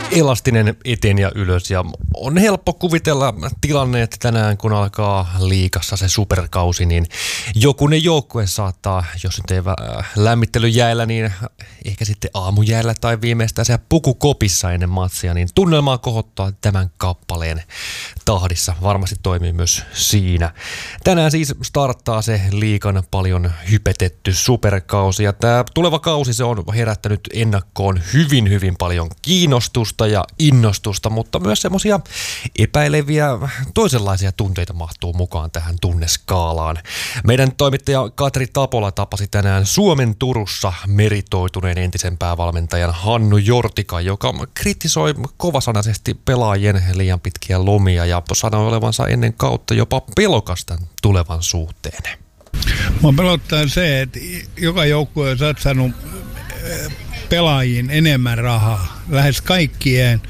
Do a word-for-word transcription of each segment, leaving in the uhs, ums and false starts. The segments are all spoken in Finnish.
elastinen eteen ja ylös ja on helppo kuvitella tilanne, että tänään kun alkaa liigassa se superkausi, niin jokunen joukkue saattaa, jos nyt ei lämmittelyjäällä, niin ehkä sitten aamujäällä tai viimeistään siellä pukukopissa ennen matsia, niin tunnelmaa kohottaa tämän kappaleen tahdissa. Varmasti toimii myös siinä. Tänään siis starttaa se liigan paljon hypetetty superkausi ja tämä tuleva kausi se on herättänyt ennakkoon hyvin hyvin paljon kiinnostusta ja innostusta, mutta myös semmoisia epäileviä toisenlaisia tunteita mahtuu mukaan tähän tunneskaalaan. Meidän toimittaja Katri Tapola tapasi tänään Suomen Turussa meritoituneen entisen päävalmentajan Hannu Jortikan, joka kritisoi kovasanaisesti pelaajien liian pitkiä lomia ja sanoi olevansa ennen kautta jopa pelokasta tulevan suhteen. Mua pelottaa se, että joka joukkue on satsannut pelaajiin enemmän rahaa. Lähes kaikkien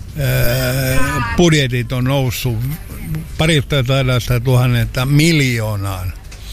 ää, budjetit on noussut parista sadasta tuhannesta miljoonaan.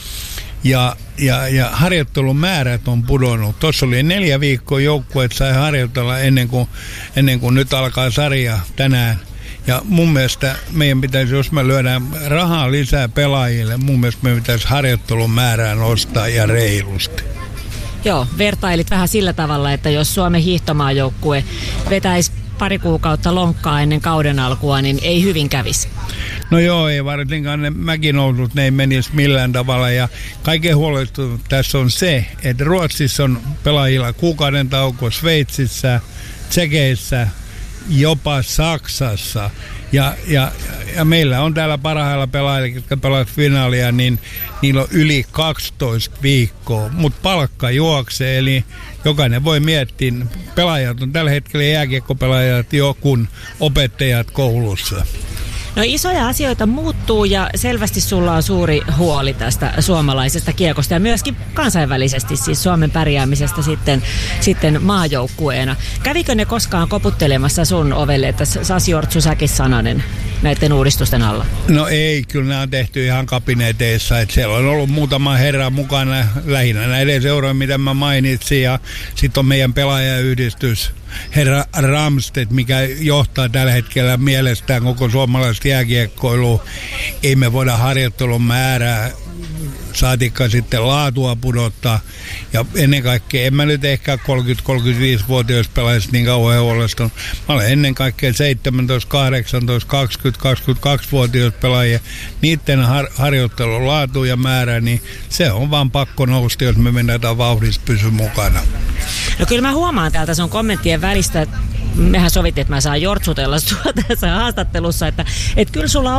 Ja, ja, ja harjoittelun määrät on pudonnut. Tuossa oli neljä viikkoa joukkueet sai harjoitella ennen kuin, ennen kuin nyt alkaa sarja tänään. Ja mun mielestä meidän pitäisi, jos me lyödään rahaa lisää pelaajille, mun mielestä meidän pitäisi harjoittelun määrää nostaa ja reilusti. Joo, vertailit vähän sillä tavalla, että jos Suomen hiihtomaajoukkue vetäisi pari kuukautta lonkkaa ennen kauden alkua, niin ei hyvin kävisi. No joo, ei varsinkaan ne mäkinousut, ne ei menisi millään tavalla. Ja kaiken huolestunut tässä on se, että Ruotsissa on pelaajilla kuukauden tauko, Sveitsissä, Tsekeissä, jopa Saksassa. Ja, ja, ja meillä on täällä parhailla pelaajilla, jotka pelaavat finaalia, niin niillä on yli kaksitoista viikkoa. Mutta palkka juoksee, eli jokainen voi miettiä, pelaajat on tällä hetkellä jääkiekkopelaajat jo kun opettajat koulussa. No isoja asioita muuttuu ja selvästi sulla on suuri huoli tästä suomalaisesta kiekosta ja myöskin kansainvälisesti, siis Suomen pärjäämisestä sitten, sitten maajoukkueena. Kävikö ne koskaan koputtelemassa sun ovelle, että Sasi Jortsu Säkis Sananen näiden uudistusten alla? No ei, kyllä nämä on tehty ihan kabineteissa, että siellä on ollut muutama herra mukana, lähinnä näiden seuroja, mitä mä mainitsin, ja sitten on meidän pelaajayhdistys, herra Ramstedt, mikä johtaa tällä hetkellä mielestään koko suomalaista jääkiekkoilua. Ei me voida harjoittelun määrää, saatikka sitten laatua pudottaa. Ja ennen kaikkea, en mä nyt ehkä kolmekymmentä-kolmekymmentäviisi-vuotias pelaajista niin kauhean huolestunut. Mä olen ennen kaikkea seitsemäntoista, kahdeksantoista, kaksikymmentä, kaksikymmentäkaksi-vuotias pelaajia. Niiden har- harjoittelun laatu ja määrä, niin se on vaan pakko nousta, jos me mennään vauhdissa pysy mukana. No kyllä mä huomaan täältä sun kommenttien välistä, että mehän sovittiin, että mä saan jortsutella sua tässä haastattelussa, että, että kyllä sulla